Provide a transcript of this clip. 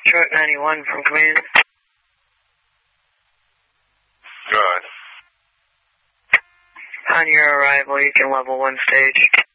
Detroit 91 from command. Good. On your arrival, you can level 1 stage.